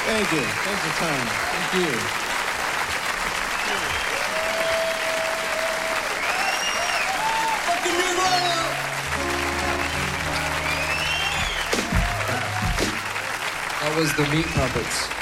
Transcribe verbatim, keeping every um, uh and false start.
Thank you. Thanks for coming. Thank you. Fucking Nirvana! That was the Meat Puppets.